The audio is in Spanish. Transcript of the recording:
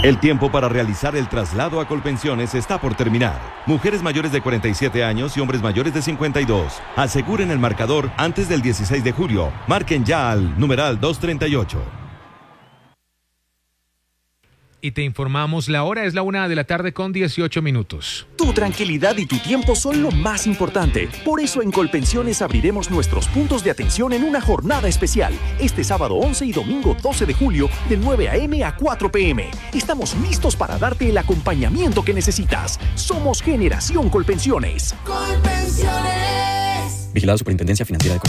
El tiempo para realizar el traslado a Colpensiones está por terminar. Mujeres mayores de 47 años y hombres mayores de 52. Aseguren el marcador antes del 16 de julio. Marquen ya al numeral 238. Y te informamos, la hora es la 1:18 p.m. Tu tranquilidad y tu tiempo son lo más importante. Por eso en Colpensiones abriremos nuestros puntos de atención en una jornada especial. Este sábado 11 y domingo 12 de julio, de 9 a.m. a 4 p.m. Estamos listos para darte el acompañamiento que necesitas. Somos Generación Colpensiones. Colpensiones. Vigilado Superintendencia Financiera de Colombia.